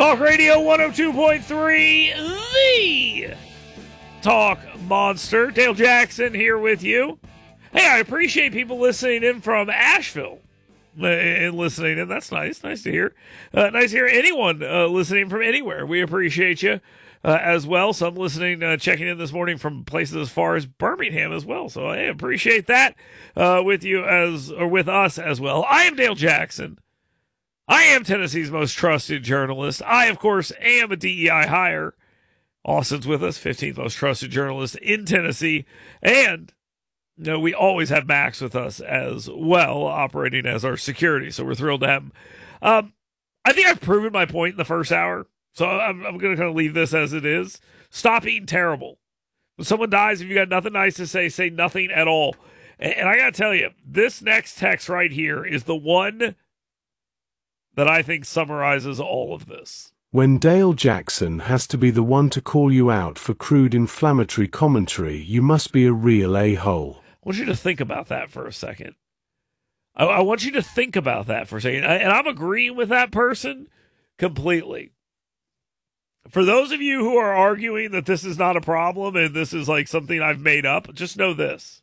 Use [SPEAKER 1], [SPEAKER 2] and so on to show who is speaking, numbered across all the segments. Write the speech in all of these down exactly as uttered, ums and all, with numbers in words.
[SPEAKER 1] Talk Radio one oh two point three, the Talk Monster. Dale Jackson here with you. Hey, I appreciate people listening in from Asheville uh, and listening in. That's nice. Nice to hear. Uh, nice to hear anyone uh, listening from anywhere. We appreciate you uh, as well. Some listening, uh, checking in this morning from places as far as Birmingham as well. So I appreciate that uh, with you as or with us as well. I am Dale Jackson. I am Tennessee's most trusted journalist. I, of course, am a D E I hire. Austin's with us, fifteenth most trusted journalist in Tennessee. And you know, we always have Max with us as well, operating as our security. So we're thrilled to have him. Um, I think I've proven my point in the first hour. So I'm, I'm going to kind of leave this as it is. Stop eating terrible. When someone dies, if you got nothing nice to say, say nothing at all. And, and I got to tell you, this next text right here is the one that I think summarizes all of this.
[SPEAKER 2] When Dale Jackson has to be the one to call you out for crude inflammatory commentary, you must be a real a-hole.
[SPEAKER 1] I want you to think about that for a second. I, I want you to think about that for a second. I, and I'm agreeing with that person completely. For those of you who are arguing that this is not a problem and this is like something I've made up, just know this.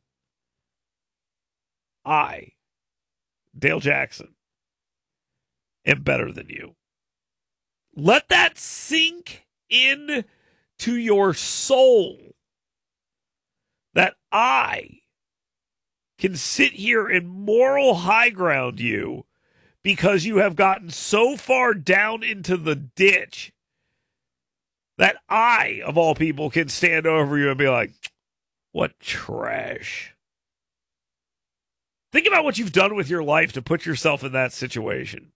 [SPEAKER 1] I, Dale Jackson, am better than you. Let that sink in to your soul. That I can sit here and moral high ground you because you have gotten so far down into the ditch that I, of all people, can stand over you and be like, what trash. Think about what you've done with your life to put yourself in that situation.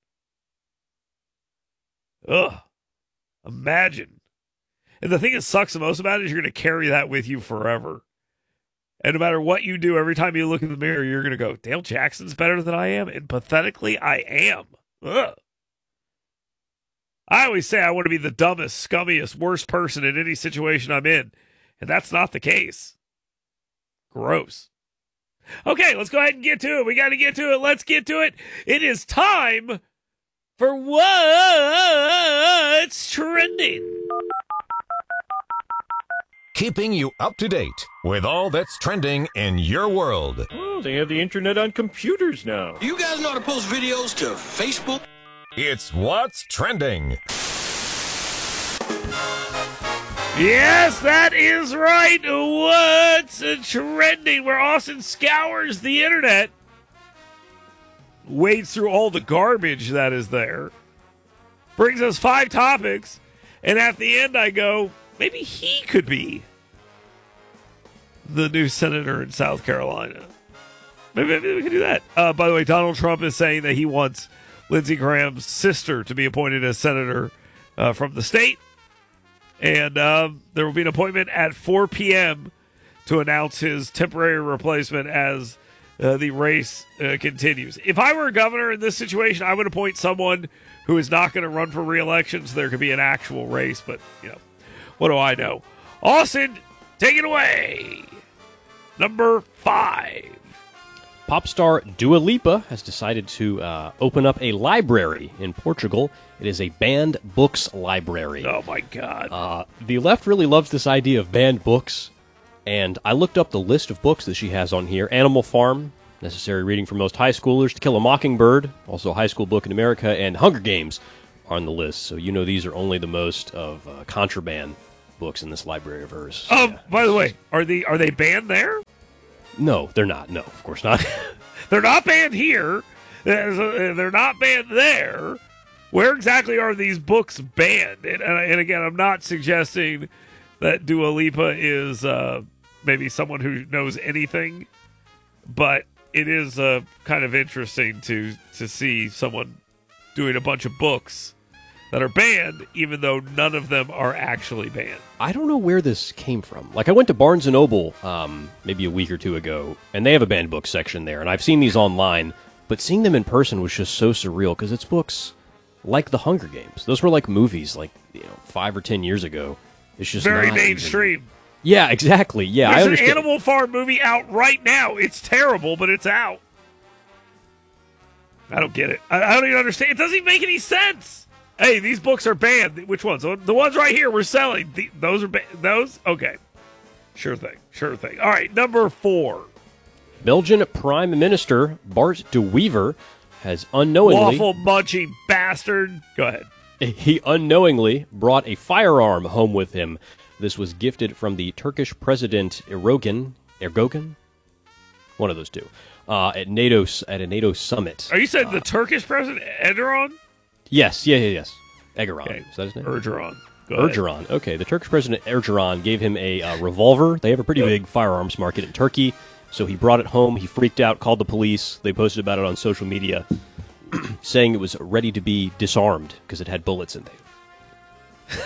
[SPEAKER 1] Ugh. Imagine. And the thing that sucks the most about it is you're going to carry that with you forever. And no matter what you do, every time you look in the mirror, you're going to go, Dale Jackson's better than I am. And pathetically, I am. Ugh. I always say I want to be the dumbest, scummiest, worst person in any situation I'm in. And that's not the case. Gross. Okay, let's go ahead and get to it. We got to get to it. Let's get to it. It is time for What's Trending.
[SPEAKER 3] Keeping you up to date with all that's trending in your world.
[SPEAKER 4] Oh, they have the internet on computers now.
[SPEAKER 5] You guys know how to post videos to Facebook?
[SPEAKER 3] It's What's Trending.
[SPEAKER 1] Yes, that is right. What's Trending? Where Austin scours the internet, wades through all the garbage that is there, brings us five topics, and at the end I go, maybe he could be the new senator in South Carolina. Maybe, maybe we could do that. Uh, by the way, Donald Trump is saying that he wants Lindsey Graham's sister to be appointed as senator uh, from the state. And um, there will be an appointment at four p.m. to announce his temporary replacement as uh, the race uh, continues. If I were a governor in this situation, I would appoint someone who is not going to run for re-election so there could be an actual race. But, you know, what do I know? Austin, take it away. Number five.
[SPEAKER 6] Pop star Dua Lipa has decided to uh, open up a library in Portugal. It is a banned books library.
[SPEAKER 1] Oh, my God.
[SPEAKER 6] Uh, the left really loves this idea of banned books, and I looked up the list of books that she has on here. Animal Farm, necessary reading for most high schoolers. To Kill a Mockingbird, also a high school book in America, and Hunger Games are on the list. So you know these are only the most of uh, contraband books in this library of hers.
[SPEAKER 1] Oh,
[SPEAKER 6] yeah.
[SPEAKER 1] By the way, are the are they banned there?
[SPEAKER 6] No, they're not. No, of course not.
[SPEAKER 1] They're not banned here. They're not banned there. Where exactly are these books banned? And, and again, I'm not suggesting that Dua Lipa is uh, maybe someone who knows anything, but it is uh, kind of interesting to to see someone doing a bunch of books that are banned, even though none of them are actually banned.
[SPEAKER 6] I don't know where this came from. Like, I went to Barnes and Noble um, maybe a week or two ago, and they have a banned book section there, and I've seen these online, but seeing them in person was just so surreal, because it's books like The Hunger Games. Those were like movies, like, you know, five or ten years ago. It's just
[SPEAKER 1] very
[SPEAKER 6] not
[SPEAKER 1] mainstream.
[SPEAKER 6] Even... Yeah, exactly. Yeah,
[SPEAKER 1] There's
[SPEAKER 6] I understand.
[SPEAKER 1] an Animal Farm movie out right now. It's terrible, but it's out. I don't get it. I, I don't even understand. It doesn't even make any sense. Hey, these books are banned. Which ones? The ones right here we're selling. The, those are ba- those? Okay. Sure thing. Sure thing. All right, number four.
[SPEAKER 6] Belgian Prime Minister Bart de Wever has unknowingly...
[SPEAKER 1] Waffle munching bastard. Go ahead.
[SPEAKER 6] He unknowingly brought a firearm home with him. This was gifted from the Turkish President Erdogan, Erdogan, one of those two, uh, at NATO at a NATO summit.
[SPEAKER 1] Are you saying
[SPEAKER 6] uh,
[SPEAKER 1] the Turkish President Erdogan?
[SPEAKER 6] Yes, yeah, yeah, yes. Egeron.
[SPEAKER 1] Okay.
[SPEAKER 6] Is that his name?
[SPEAKER 1] Erdogan. Go
[SPEAKER 6] Erdogan.
[SPEAKER 1] ahead.
[SPEAKER 6] Okay, the Turkish President Erdogan gave him a uh, revolver. They have a pretty
[SPEAKER 1] Yep.
[SPEAKER 6] big firearms market in Turkey, so he brought it home. He freaked out, called the police. They posted about it on social media, saying it was ready to be disarmed because it had bullets in there.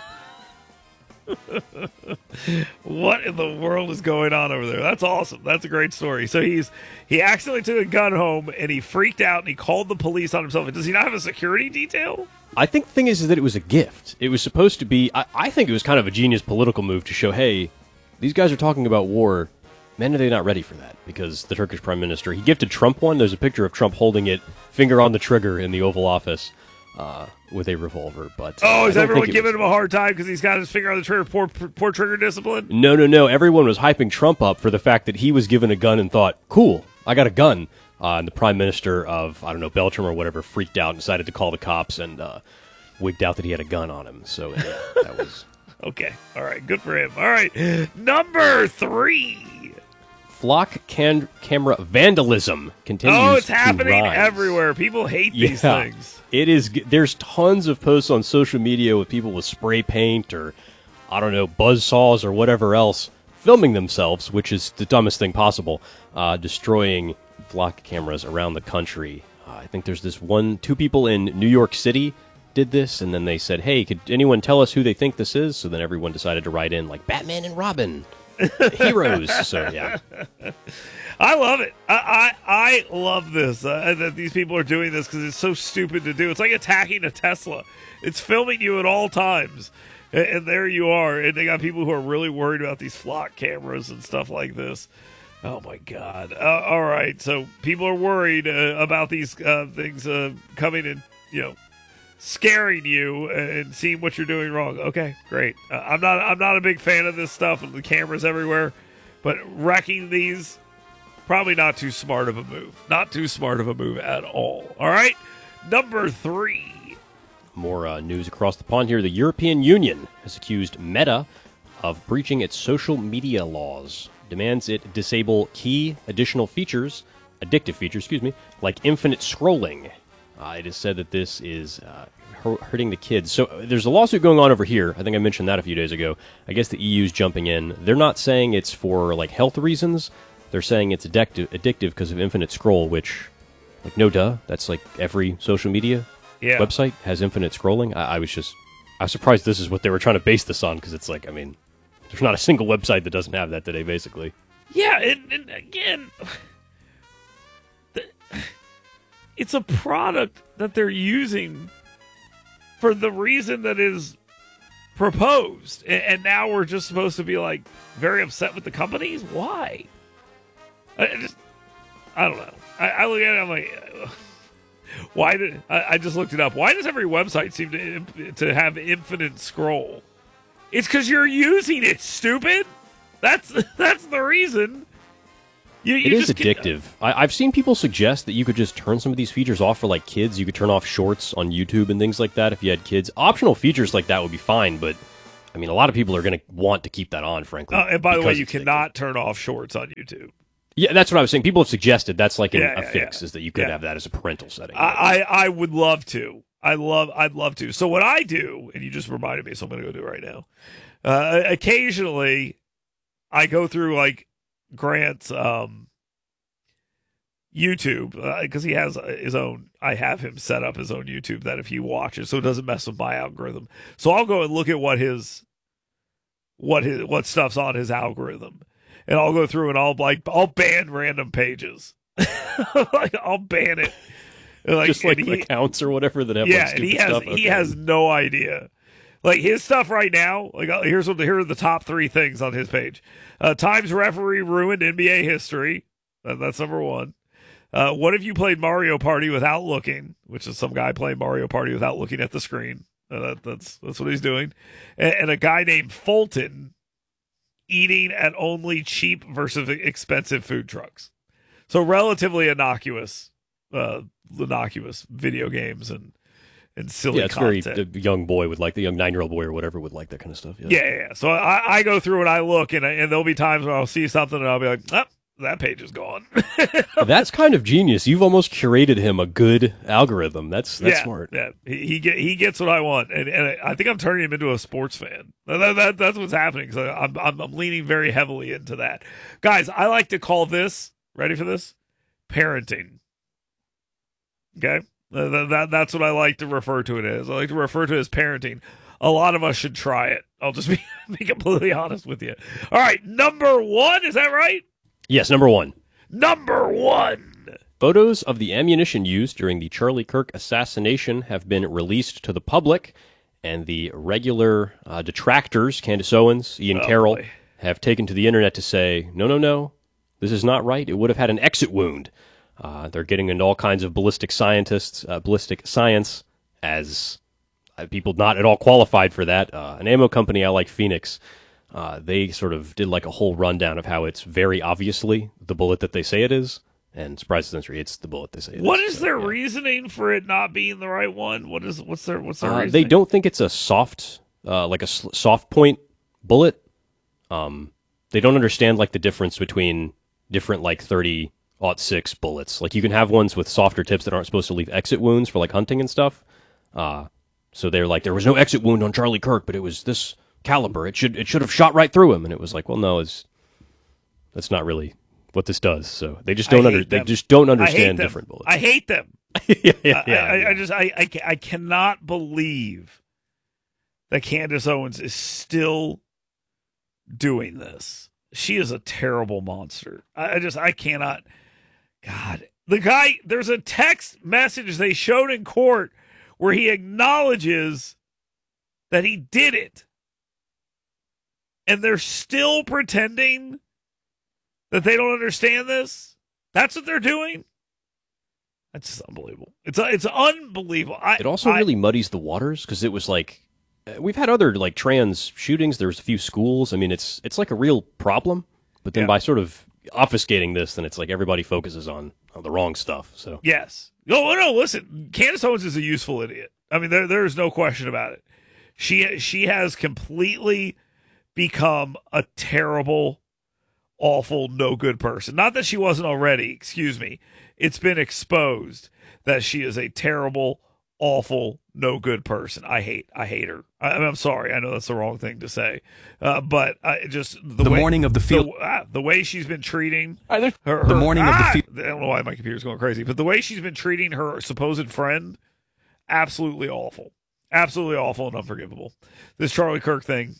[SPEAKER 1] What in the world is going on over there? That's awesome. That's a great story. So he's he accidentally took a gun home and he freaked out and he called the police on himself. Does he not have a security detail?
[SPEAKER 6] I think the thing is, is that it was a gift. It was supposed to be... I, I think it was kind of a genius political move to show, hey, these guys are talking about war. Man, are they not ready for that? Because the Turkish Prime Minister, he gifted Trump one. There's a picture of Trump holding it, finger on the trigger in the Oval Office uh, with a revolver. But uh,
[SPEAKER 1] Oh, is
[SPEAKER 6] I don't
[SPEAKER 1] everyone
[SPEAKER 6] think it
[SPEAKER 1] giving
[SPEAKER 6] was-
[SPEAKER 1] him a hard time because he's got his finger on the trigger? Poor, poor trigger discipline?
[SPEAKER 6] No, no, no. Everyone was hyping Trump up for the fact that he was given a gun and thought, cool, I got a gun. Uh, and the Prime Minister of, I don't know, Belgium or whatever, freaked out and decided to call the cops and uh, wigged out that he had a gun on him. So yeah, that was...
[SPEAKER 1] Okay. All right. Good for him. All right. Number three.
[SPEAKER 6] Flock can- camera vandalism continues.
[SPEAKER 1] Oh, it's
[SPEAKER 6] to
[SPEAKER 1] happening
[SPEAKER 6] rise.
[SPEAKER 1] everywhere. People hate these
[SPEAKER 6] Yeah,
[SPEAKER 1] things.
[SPEAKER 6] it is. g- There's tons of posts on social media with people with spray paint or, I don't know, buzz saws or whatever else filming themselves, which is the dumbest thing possible, uh, destroying flock cameras around the country. Uh, I think there's this one, two people in New York City did this, and then they said, hey, could anyone tell us who they think this is? So then everyone decided to write in, like, Batman and Robin. Heroes. So, yeah.
[SPEAKER 1] I love it. I I, I love this, uh, that these people are doing this because it's so stupid to do. It's like attacking a Tesla. It's filming you at all times. And, and there you are. And they got people who are really worried about these flock cameras and stuff like this. Oh, my God. Uh, all right. So people are worried uh, about these uh, things uh, coming and, you know, scaring you and seeing what you're doing wrong. Okay, great. Uh, I'm not I'm not a big fan of this stuff and the cameras everywhere, but wrecking these, probably not too smart of a move. Not too smart of a move at all. All right, number three.
[SPEAKER 6] More uh, news across the pond here. The European Union has accused Meta of breaching its social media laws, demands it disable key additional features, addictive features, excuse me, like infinite scrolling. Uh, it is said that this is uh, hurting the kids. So uh, there's a lawsuit going on over here. I think I mentioned that a few days ago. I guess the E U's jumping in. They're not saying it's for like health reasons. They're saying it's addictive addictive because of infinite scroll, which, like, no duh. That's like every social media
[SPEAKER 1] Yeah.
[SPEAKER 6] website has infinite scrolling. I, I was just, I was surprised this is what they were trying to base this on, because it's like, I mean, there's not a single website that doesn't have that today, basically.
[SPEAKER 1] Yeah, and, and again, the, it's a product that they're using for the reason that is proposed, and, and now we're just supposed to be like very upset with the companies. Why? I, I just, I don't know. I, I look at it, I'm like, uh, why did I, I just looked it up? Why does every website seem to to have infinite scroll? It's because you're using it, stupid. That's that's the reason. You,
[SPEAKER 6] It
[SPEAKER 1] you
[SPEAKER 6] is
[SPEAKER 1] just get-
[SPEAKER 6] addictive. I, I've seen people suggest that you could just turn some of these features off for like kids. You could turn off shorts on YouTube and things like that if you had kids. Optional features like that would be fine, but I mean, a lot of people are going to want to keep that on, frankly.
[SPEAKER 1] Uh, and by the way,
[SPEAKER 6] because
[SPEAKER 1] you
[SPEAKER 6] it's
[SPEAKER 1] cannot turn off shorts on YouTube.
[SPEAKER 6] Yeah, that's what I was saying. People have suggested that's like an,
[SPEAKER 1] Yeah,
[SPEAKER 6] a
[SPEAKER 1] yeah,
[SPEAKER 6] fix,
[SPEAKER 1] yeah.
[SPEAKER 6] is that you could
[SPEAKER 1] Yeah.
[SPEAKER 6] have that as a parental setting.
[SPEAKER 1] I, I I would love to. I love. I'd love to. So what I do, and you just reminded me, so I'm going to go do it right now. Uh, occasionally, I go through like Grant's um, YouTube because uh, he has his own. I have him set up his own YouTube that if he watches, so it doesn't mess with my algorithm. So I'll go and look at what his what his what stuff's on his algorithm, and I'll go through and I'll like I'll ban random pages. Like I'll ban it. Like,
[SPEAKER 6] just like
[SPEAKER 1] and
[SPEAKER 6] the
[SPEAKER 1] he-
[SPEAKER 6] accounts or whatever that have
[SPEAKER 1] yeah,
[SPEAKER 6] like
[SPEAKER 1] and
[SPEAKER 6] stupid
[SPEAKER 1] he has
[SPEAKER 6] stuff.
[SPEAKER 1] he
[SPEAKER 6] Okay.
[SPEAKER 1] has no idea. Like his stuff right now, like uh, here's what here are the top three things on his page. Uh, Times referee ruined N B A history. Uh, that's number one. Uh, what if you played Mario Party without looking, which is some guy playing Mario Party without looking at the screen. Uh, that, that's that's what he's doing. And, and a guy named Fulton eating at only cheap versus expensive food trucks. So relatively innocuous, uh, innocuous video games and, and silly
[SPEAKER 6] yeah, it's
[SPEAKER 1] content.
[SPEAKER 6] very the young boy would like, the young nine-year-old boy or whatever would like that kind of stuff. Yeah,
[SPEAKER 1] Yeah, yeah, yeah. So I, I go through and I look, and, I, and there'll be times where I'll see something and I'll be like, oh, that page is gone.
[SPEAKER 6] That's kind of genius. You've almost curated him a good algorithm. That's that's
[SPEAKER 1] yeah,
[SPEAKER 6] smart.
[SPEAKER 1] Yeah, he he, get, he gets what I want, and, and I think I'm turning him into a sports fan. That, that, that's what's happening. So I'm, I'm I'm leaning very heavily into that, guys. I like to call this. Ready for this? Parenting. Okay, that, that that's what I like to refer to it as. I like to refer to it as parenting. A lot of us should try it. I'll just be be completely honest with you. All right, number one. Is that right?
[SPEAKER 6] Yes, number one.
[SPEAKER 1] Number one.
[SPEAKER 6] Photos of the ammunition used during the Charlie Kirk assassination have been released to the public, and the regular uh, detractors, Candace Owens, Ian
[SPEAKER 1] Oh,
[SPEAKER 6] Carroll,
[SPEAKER 1] boy.
[SPEAKER 6] have taken to the internet to say, no, no, no, this is not right. It would have had an exit wound. Uh, they're getting into all kinds of ballistic scientists, uh, ballistic science, as uh, people not at all qualified for that. Uh, an ammo company I like, Phoenix, Uh, they sort of did like a whole rundown of how it's very obviously the bullet that they say it is, and surprise to the it's the bullet they say it
[SPEAKER 1] What
[SPEAKER 6] is.
[SPEAKER 1] is
[SPEAKER 6] So,
[SPEAKER 1] their
[SPEAKER 6] yeah.
[SPEAKER 1] reasoning for it not being the right one? What is what's their what's their
[SPEAKER 6] Uh,
[SPEAKER 1] reasoning?
[SPEAKER 6] they don't think it's a soft, uh, like a s- soft point bullet. Um, they don't understand like the difference between different like thirty aught six bullets. Like you can have ones with softer tips that aren't supposed to leave exit wounds for like hunting and stuff. Uh, so they're like, there was no exit wound on Charlie Kirk, but it was this caliber. It should it should have shot right through him. And it was like, well, no, it's that's not really what this does. So they just don't
[SPEAKER 1] I
[SPEAKER 6] under
[SPEAKER 1] hate
[SPEAKER 6] they
[SPEAKER 1] them.
[SPEAKER 6] just don't
[SPEAKER 1] I hate
[SPEAKER 6] understand
[SPEAKER 1] them.
[SPEAKER 6] different bullets.
[SPEAKER 1] I hate them.
[SPEAKER 6] yeah, yeah,
[SPEAKER 1] I,
[SPEAKER 6] yeah,
[SPEAKER 1] I,
[SPEAKER 6] yeah.
[SPEAKER 1] I just I, I ca- I cannot believe that Candace Owens is still doing this. She is a terrible monster. I, I just I cannot. God, the guy. There's a text message they showed in court where he acknowledges that he did it. And they're still pretending that they don't understand this. That's what they're doing. That's just unbelievable. It's it's unbelievable. I,
[SPEAKER 6] It also
[SPEAKER 1] I,
[SPEAKER 6] really muddies the waters because it was like uh, we've had other like trans shootings. There's a few schools. I mean, it's it's like a real problem. But then
[SPEAKER 1] Yeah.
[SPEAKER 6] by sort of obfuscating this, then it's like everybody focuses on, on the wrong stuff. So
[SPEAKER 1] Yes. No, no. Listen, Candace Owens is a useful idiot. I mean, there there is no question about it. She she has completely become a terrible, awful, no good person. Not that she wasn't already. Excuse me. It's been exposed that she is a terrible, awful, no good person. I hate. I hate her. I, I'm sorry. I know that's the wrong thing to say, uh, but I just the,
[SPEAKER 7] The
[SPEAKER 1] way,
[SPEAKER 7] morning of the field-
[SPEAKER 1] the, ah, the way she's been treating
[SPEAKER 7] Either-
[SPEAKER 1] her,
[SPEAKER 7] the
[SPEAKER 1] her-
[SPEAKER 7] morning of the
[SPEAKER 1] ah,
[SPEAKER 7] field-
[SPEAKER 1] I don't know why my computer's going crazy, but the way she's been treating her supposed friend, absolutely awful, absolutely awful and unforgivable. This Charlie Kirk thing,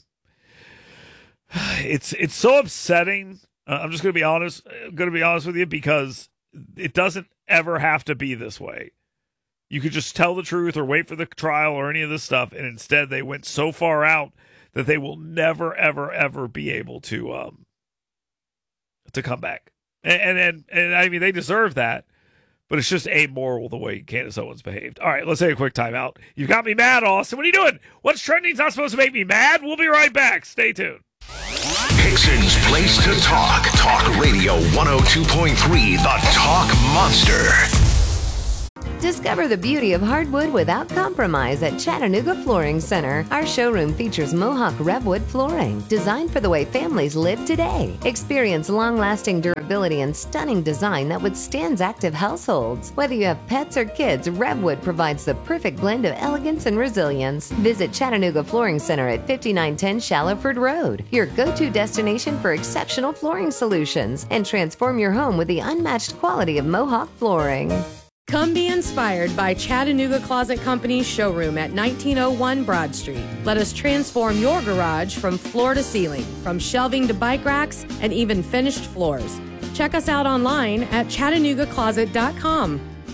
[SPEAKER 1] it's it's so upsetting. Uh, I'm just going to be honest. Going to be honest with you because it doesn't ever have to be this way. You could just tell the truth or wait for the trial or any of this stuff, and instead they went so far out that they will never, ever, ever be able to um to come back. And and and, and I mean they deserve that, but it's just amoral the way Candace Owens behaved. All right, let's take a quick timeout. You've got me mad, Austin. What are you doing? What's trending's not supposed to make me mad? We'll be right back. Stay tuned.
[SPEAKER 8] Hickson's Place to Talk. Talk Radio one oh two point three, The Talk Monster.
[SPEAKER 9] Discover the beauty of hardwood without compromise at Chattanooga Flooring Center. Our showroom features Mohawk Revwood flooring, designed for the way families live today. Experience long-lasting durability and stunning design that withstands active households. Whether you have pets or kids, Revwood provides the perfect blend of elegance and resilience. Visit Chattanooga Flooring Center at fifty-nine ten Shallowford Road, your go-to destination for exceptional flooring solutions, and transform your home with the unmatched quality of Mohawk flooring.
[SPEAKER 10] Come be inspired by Chattanooga Closet Company's showroom at nineteen oh one Broad Street. Let us transform your garage from floor to ceiling, from shelving to bike racks, and even finished floors. Check us out online at chattanooga closet dot com.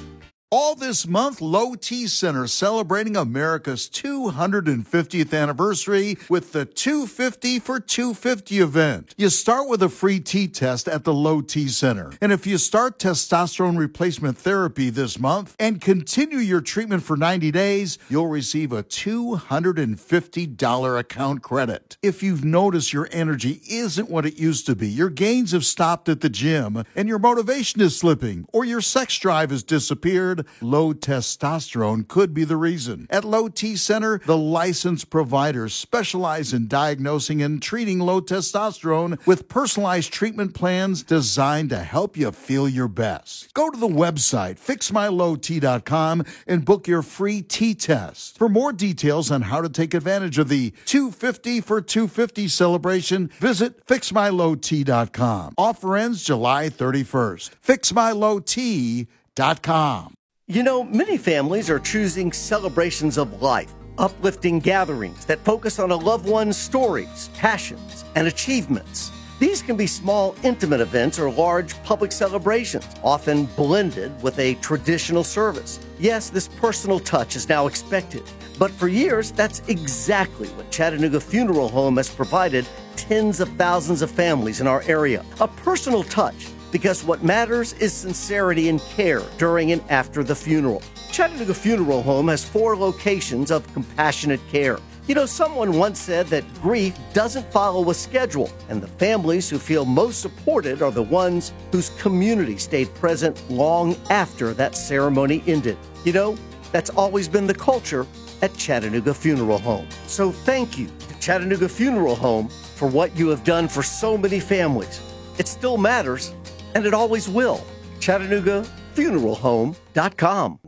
[SPEAKER 7] All this month, Low T Center celebrating America's two hundred fiftieth anniversary with the two fifty for two fifty event. You start with a free T test at the Low T Center. And if you start testosterone replacement therapy this month and continue your treatment for ninety days, you'll receive a two hundred fifty dollars account credit. If you've noticed your energy isn't what it used to be, your gains have stopped at the gym, and your motivation is slipping, or your sex drive has disappeared, low testosterone could be the reason. At Low T Center, the licensed providers specialize in diagnosing and treating low testosterone with personalized treatment plans designed to help you feel your best. Go to the website fix my low t dot com and book your free T test. For more details on how to take advantage of the two fifty for two fifty celebration, visit fix my low t dot com. Offer ends July thirty-first. fix my low t dot com.
[SPEAKER 11] You know, many families are choosing celebrations of life, uplifting gatherings that focus on a loved one's stories, passions, and achievements. These can be small, intimate events or large public celebrations, often blended with a traditional service. Yes, this personal touch is now expected, but for years, that's exactly what Chattanooga Funeral Home has provided tens of thousands of families in our area. A personal touch, because what matters is sincerity and care during and after the funeral. Chattanooga Funeral Home has four locations of compassionate care. You know, someone once said that grief doesn't follow a schedule, and the families who feel most supported are the ones whose community stayed present long after that ceremony ended. You know, that's always been the culture at Chattanooga Funeral Home. So thank you to Chattanooga Funeral Home for what you have done for so many families. It still matters, and it always will. Chattanooga Funeral Home dot com.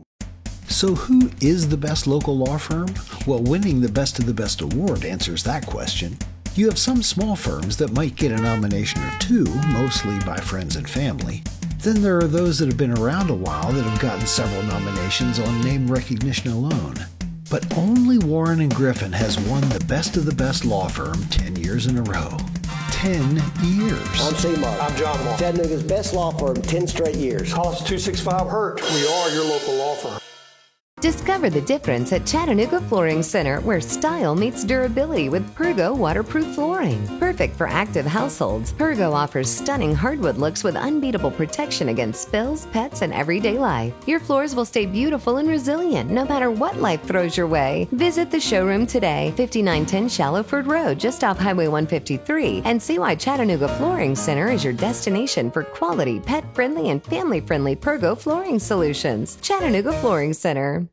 [SPEAKER 12] So who is the best local law firm? Well, winning the Best of the Best award answers that question. You have some small firms that might get a nomination or two, mostly by friends and family. Then there are those that have been around a while that have gotten several nominations on name recognition alone. But only Warren and Griffin has won the Best of the Best law firm ten years in a row. ten years.
[SPEAKER 13] I'm C-Mark. I'm John Mark. Chattanooga's best law firm, ten straight years.
[SPEAKER 14] Call us two six five hurt. We are your local law firm.
[SPEAKER 9] Discover the difference at Chattanooga Flooring Center, where style meets durability with Pergo waterproof flooring. Perfect for active households, Pergo offers stunning hardwood looks with unbeatable protection against spills, pets, and everyday life. Your floors will stay beautiful and resilient no matter what life throws your way. Visit the showroom today, fifty-nine ten Shallowford Road, just off Highway one fifty-three, and see why Chattanooga Flooring Center is your destination for quality, pet-friendly, and family-friendly Pergo flooring solutions. Chattanooga Flooring Center.